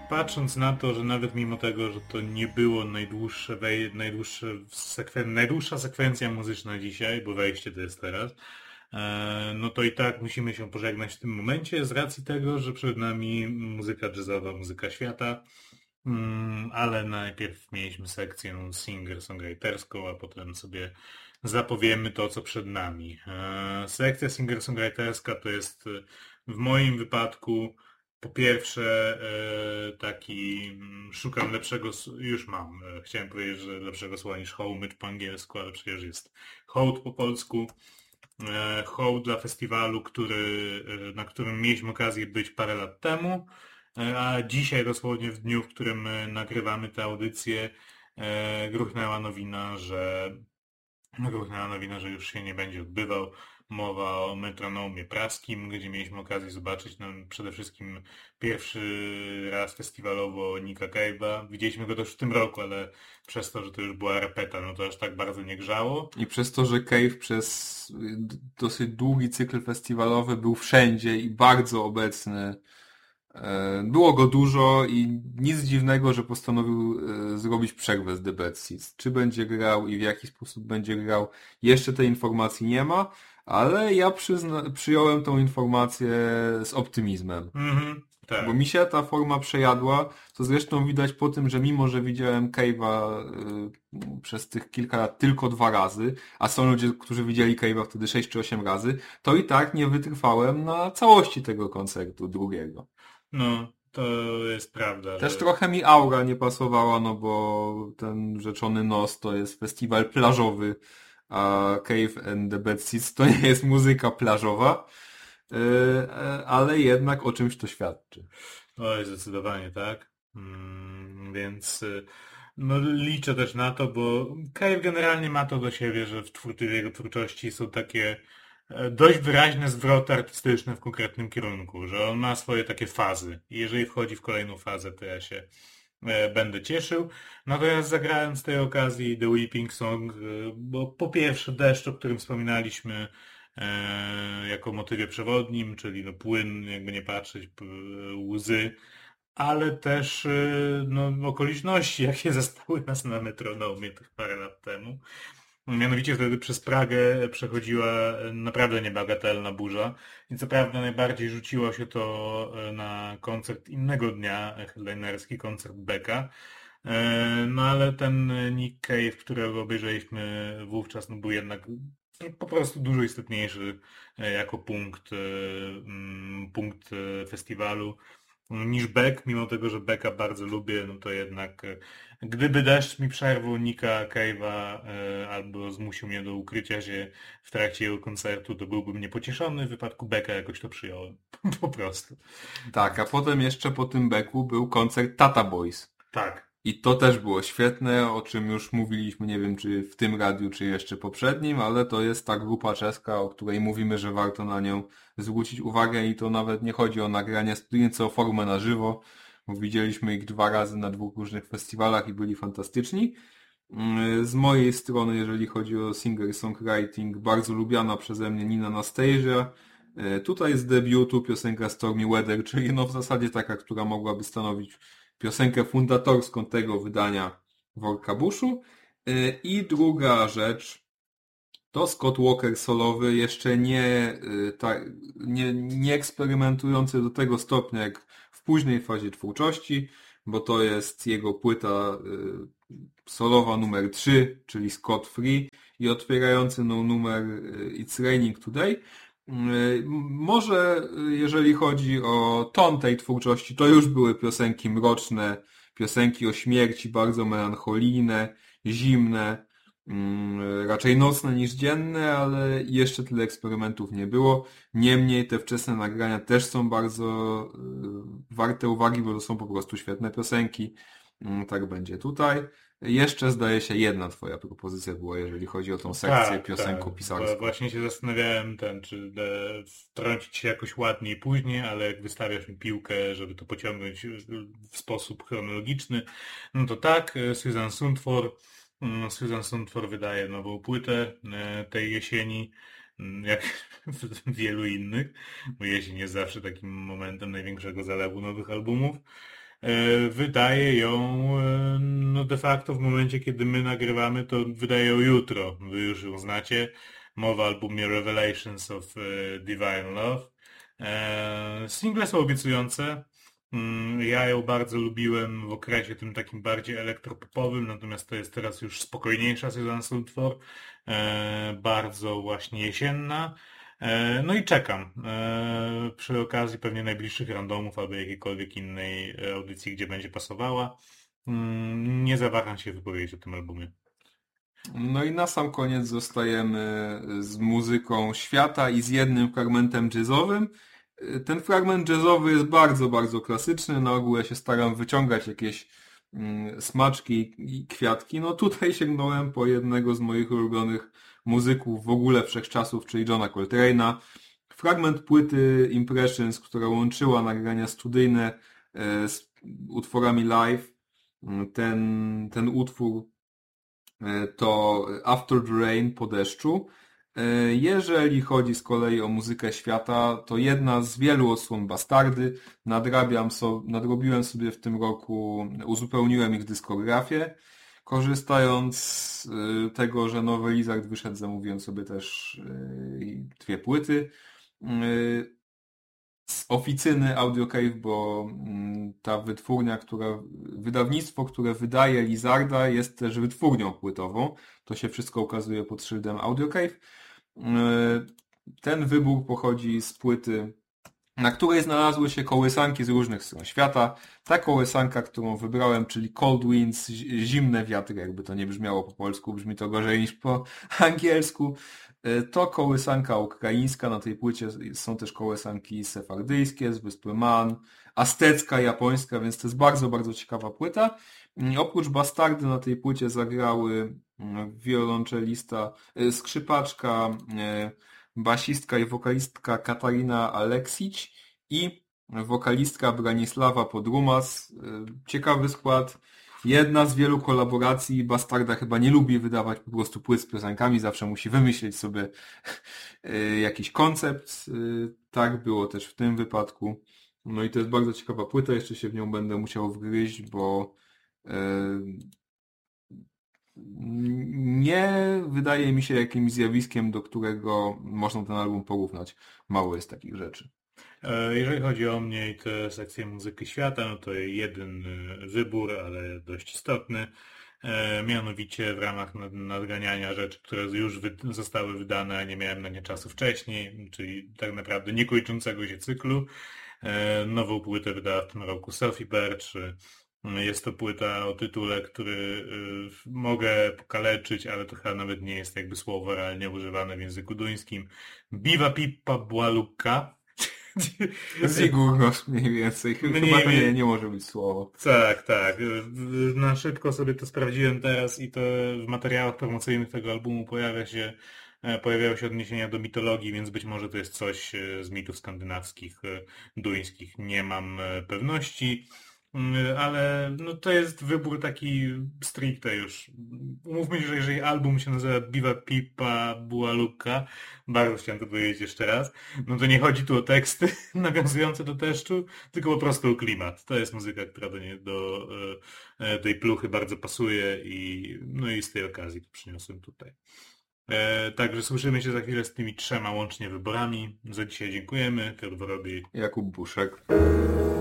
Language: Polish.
patrząc na to, że nawet mimo tego, że to nie było najdłuższa sekwencja muzyczna dzisiaj, bo wejście to jest teraz, no to i tak musimy się pożegnać w tym momencie z racji tego, że przed nami muzyka jazzowa, muzyka świata, ale najpierw mieliśmy sekcję singer-songwriterską, a potem sobie zapowiemy to, co przed nami. Sekcja singer-songwriterska to jest w moim wypadku po pierwsze szukam lepszego, już mam, chciałem powiedzieć, że lepszego słowa niż homage po angielsku, ale przecież jest hołd po polsku. Hołd dla festiwalu, na którym mieliśmy okazję być parę lat temu, a dzisiaj dosłownie w dniu, w którym nagrywamy tę audycję, gruchnęła nowina, że już się nie będzie odbywał. Mowa o metronomie praskim, gdzie mieliśmy okazję zobaczyć przede wszystkim pierwszy raz festiwalowo Nicka Cave'a. Widzieliśmy go też w tym roku, ale przez to, że to już była repeta, no to aż tak bardzo nie grzało. I przez to, że Cave przez dosyć długi cykl festiwalowy był wszędzie i bardzo obecny. Było go dużo i nic dziwnego, że postanowił zrobić przerwę z The Bad Seeds. Czy będzie grał i w jaki sposób będzie grał, jeszcze tej informacji nie ma, ale ja przyjąłem tą informację z optymizmem. Tak. Bo mi się ta forma przejadła, co zresztą widać po tym, że mimo, że widziałem Cave'a przez tych kilka lat tylko 2 razy, a są ludzie, którzy widzieli Cave'a wtedy 6 czy 8 razy, to i tak nie wytrwałem na całości tego koncertu drugiego. No, to jest prawda. Też trochę mi aura nie pasowała, no bo ten rzeczony nos to jest festiwal plażowy, a Cave and the Bad Seeds to nie jest muzyka plażowa, ale jednak o czymś to świadczy. Oj, zdecydowanie tak. Więc no, liczę też na to, bo Cave generalnie ma to do siebie, że w jego twórczości są takie dość wyraźne zwroty artystyczne w konkretnym kierunku, że on ma swoje takie fazy i jeżeli wchodzi w kolejną fazę, to ja się będę cieszył. Natomiast zagrałem z tej okazji The Weeping Song, bo po pierwsze deszcz, o którym wspominaliśmy jako motywie przewodnim, czyli no, płyn, jakby nie patrzeć, łzy, ale też no, okoliczności, jakie zastały nas na metronomie tych parę lat temu. Mianowicie wtedy przez Pragę przechodziła naprawdę niebagatelna burza i co prawda najbardziej rzuciło się to na koncert innego dnia, headlinerski koncert Becka, no ale ten Nick Cave, którego obejrzeliśmy wówczas, no był jednak po prostu dużo istotniejszy jako punkt festiwalu niż Beck, mimo tego, że Becka bardzo lubię, no to jednak gdyby deszcz mi przerwał Nicka Cave'a albo zmusił mnie do ukrycia się w trakcie jego koncertu, to byłbym niepocieszony. W wypadku Becka jakoś to przyjąłem. Po prostu. Tak, a potem jeszcze po tym Becku był koncert Tata Boys. Tak. I to też było świetne, o czym już mówiliśmy, nie wiem czy w tym radiu, czy jeszcze poprzednim, ale to jest ta grupa czeska, o której mówimy, że warto na nią zwrócić uwagę i to nawet nie chodzi o nagranie studyjne, co o formę na żywo, bo widzieliśmy ich 2 razy na 2 różnych festiwalach i byli fantastyczni. Z mojej strony, jeżeli chodzi o singer-songwriting, bardzo lubiana przeze mnie Nina Anastasia. Tutaj z debiutu piosenka Stormy Weather, czyli no w zasadzie taka, która mogłaby stanowić piosenkę fundatorską tego wydania Worka Bushu. I druga rzecz to Scott Walker solowy, jeszcze nie eksperymentujący do tego stopnia jak w późnej fazie twórczości, bo to jest jego płyta solowa numer 3, czyli Scott Free i otwierający numer It's Raining Today. Może jeżeli chodzi o ton tej twórczości, to już były piosenki mroczne, piosenki o śmierci, bardzo melancholijne, zimne, raczej nocne niż dzienne, ale jeszcze tyle eksperymentów nie było. Niemniej te wczesne nagrania też są bardzo warte uwagi, bo to są po prostu świetne piosenki. Tak będzie tutaj. Jeszcze zdaje się jedna twoja propozycja była, jeżeli chodzi o tą sekcję piosenkopisarską. Tak. Właśnie się zastanawiałem czy wtrącić się jakoś ładniej później, ale jak wystawiasz mi piłkę, żeby to pociągnąć w sposób chronologiczny, no to tak, Susan Sundfør wydaje nową płytę tej jesieni, jak wielu innych, bo jesień jest zawsze takim momentem największego zalewu nowych albumów. wydaje ją no de facto w momencie, kiedy my nagrywamy, to wydaje ją jutro. Wy już ją znacie. Mowa o albumie Revelations of Divine Love. Single są obiecujące. Ja ją bardzo lubiłem w okresie tym takim bardziej elektropopowym, natomiast to jest teraz już spokojniejsza Suzanne Sundfør, bardzo właśnie jesienna. No i czekam. Przy okazji pewnie najbliższych randomów albo jakiejkolwiek innej audycji, gdzie będzie pasowała. Nie zawaham się wypowiedzieć o tym albumie. No i na sam koniec zostajemy z muzyką świata i z jednym fragmentem jazzowym. Ten fragment jazzowy jest bardzo, bardzo klasyczny. Na ogół ja się staram wyciągać jakieś smaczki i kwiatki. No tutaj sięgnąłem po jednego z moich ulubionych muzyków w ogóle wszechczasów, czyli Johna Coltrane'a. Fragment płyty Impressions, która łączyła nagrania studyjne z utworami live. Ten utwór to After the Rain, po deszczu. Jeżeli chodzi z kolei o muzykę świata, to jedna z wielu odsłon Bastardy. Nadrobiłem sobie w tym roku, uzupełniłem ich dyskografię. Korzystając z tego, że nowy Lizard wyszedł, zamówiłem sobie też 2 płyty. Z oficyny Audio Cave, bo ta wydawnictwo, które wydaje Lizarda, jest też wytwórnią płytową. To się wszystko ukazuje pod szyldem Audio Cave. Ten wybór pochodzi z płyty, na której znalazły się kołysanki z różnych stron świata. Ta kołysanka, którą wybrałem, czyli Cold Winds, zimne wiatry, jakby to nie brzmiało po polsku, brzmi to gorzej niż po angielsku. To kołysanka ukraińska, na tej płycie są też kołysanki sefardyjskie z wyspy Man, aztecka, japońska, więc to jest bardzo, bardzo ciekawa płyta. Oprócz Bastardy na tej płycie zagrały wiolonczelista, skrzypaczka, basistka i wokalistka Katarina Aleksić i wokalistka Branisława Podrumas. Ciekawy skład. Jedna z wielu kolaboracji. Bastarda chyba nie lubi wydawać po prostu płyt z piosenkami, zawsze musi wymyślić sobie jakiś koncept. Tak było też w tym wypadku. No i to jest bardzo ciekawa płyta, jeszcze się w nią będę musiał wgryźć, bo nie wydaje mi się jakimś zjawiskiem, do którego można ten album porównać. Mało jest takich rzeczy. Jeżeli chodzi o mnie i tę sekcję muzyki świata, no to jeden wybór, ale dość istotny. Mianowicie w ramach nadganiania rzeczy, które już zostały wydane, a nie miałem na nie czasu wcześniej, czyli tak naprawdę niekończącego się cyklu. Nową płytę wydała w tym roku Sophie Birch. Jest to płyta o tytule, który mogę pokaleczyć, ale to chyba nawet nie jest jakby słowo realnie używane w języku duńskim. Biwa Pippa Błaluka. Zigurnos mniej więcej. Chyba to nie może być słowo. Tak, tak. Na szybko sobie to sprawdziłem teraz i to w materiałach promocyjnych tego albumu pojawiają się odniesienia do mitologii, więc być może to jest coś z mitów skandynawskich, duńskich. Nie mam pewności. Ale no to jest wybór taki stricte już. Umówmy się, że jeżeli album się nazywa Biwa Pippa Błaluka, bardzo chciałem to powiedzieć jeszcze raz, no to nie chodzi tu o teksty nawiązujące do deszczu, tylko po prostu o klimat. To jest muzyka, która do tej pluchy bardzo pasuje no i z tej okazji to przyniosłem tutaj. Także słyszymy się za chwilę z tymi 3 łącznie wyborami. Za dzisiaj dziękujemy. Piotr Worobi. Jakub Buszek.